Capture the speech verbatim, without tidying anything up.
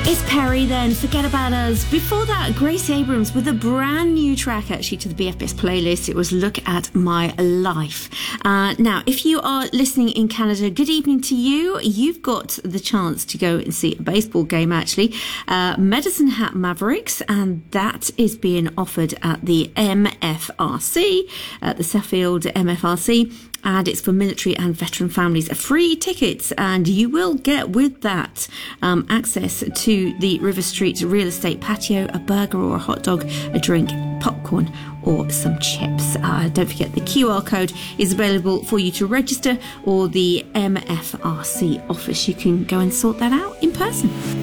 It's Perry then, Forget About Us. Before that, Grace Abrams with a brand new track actually to the B F B S playlist. It was Look at My Life. Uh, now, if you are listening in Canada, good evening to you. You've got the chance to go and see a baseball game actually. Uh, Medicine Hat Mavericks, and that is being offered at the M F R C, at the Sheffield M F R C. And it's for military and veteran families. Free tickets, and you will get with that um, access to the River Street real estate patio, a burger or a hot dog, a drink, popcorn or some chips. Uh, don't forget the Q R code is available for you to register, or the M F R C office. You can go and sort that out in person.